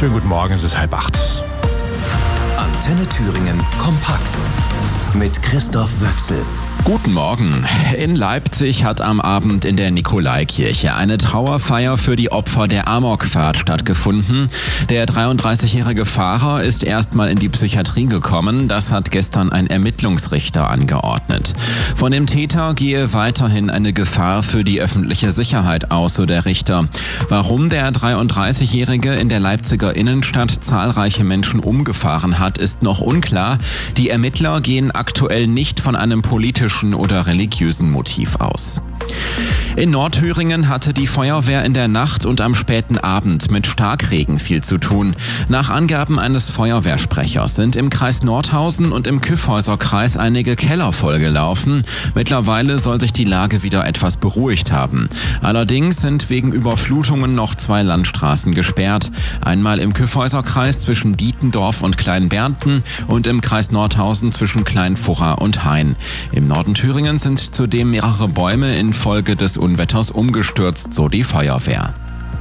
Schönen guten Morgen, es ist 7:30. Antenne Thüringen kompakt mit Christoph Wöchsel. Guten Morgen. In Leipzig hat am Abend in der Nikolaikirche eine Trauerfeier für die Opfer der Amokfahrt stattgefunden. Der 33-jährige Fahrer ist erstmal in die Psychiatrie gekommen. Das hat gestern ein Ermittlungsrichter angeordnet. Von dem Täter gehe weiterhin eine Gefahr für die öffentliche Sicherheit aus, so der Richter. Warum der 33-jährige in der Leipziger Innenstadt zahlreiche Menschen umgefahren hat, ist noch unklar. Die Ermittler gehen aktuell nicht von einem politischen oder religiösen Motiv aus. In Nordthüringen hatte die Feuerwehr in der Nacht und am späten Abend mit Starkregen viel zu tun. Nach Angaben eines Feuerwehrsprechers sind im Kreis Nordhausen und im Kyffhäuser-Kreis einige Keller vollgelaufen. Mittlerweile soll sich die Lage wieder etwas beruhigt haben. Allerdings sind wegen Überflutungen noch 2 Landstraßen gesperrt. Einmal im Kyffhäuser-Kreis zwischen Dietendorf und Kleinbernten und im Kreis Nordhausen zwischen Kleinfurra und Hain. Im Norden Thüringens sind zudem mehrere Bäume infolge des Unwetters umgestürzt, so die Feuerwehr.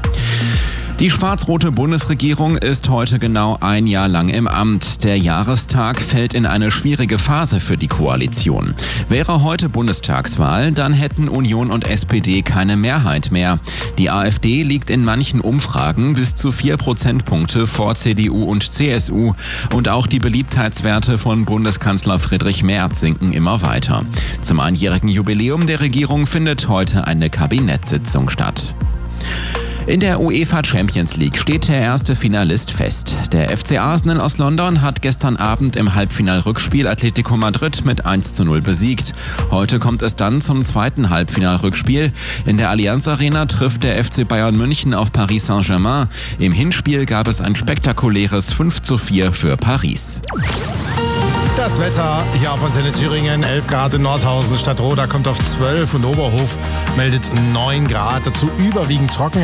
Die schwarz-rote Bundesregierung ist heute genau ein Jahr lang im Amt. Der Jahrestag fällt in eine schwierige Phase für die Koalition. Wäre heute Bundestagswahl, dann hätten Union und SPD keine Mehrheit mehr. Die AfD liegt in manchen Umfragen bis zu 4 Prozentpunkte vor CDU und CSU. Und auch die Beliebtheitswerte von Bundeskanzler Friedrich Merz sinken immer weiter. Zum einjährigen Jubiläum der Regierung findet heute eine Kabinettssitzung statt. In der UEFA Champions League steht der erste Finalist fest. Der FC Arsenal aus London hat gestern Abend im Halbfinalrückspiel Atletico Madrid mit 1:0 besiegt. Heute kommt es dann zum zweiten Halbfinalrückspiel. In der Allianz Arena trifft der FC Bayern München auf Paris Saint-Germain. Im Hinspiel gab es ein spektakuläres 5:4 für Paris. Das Wetter hier auf Antenne Thüringen, 11 Grad in Nordhausen, Stadtroda kommt auf 12 und Oberhof meldet 9 Grad, dazu überwiegend trocken.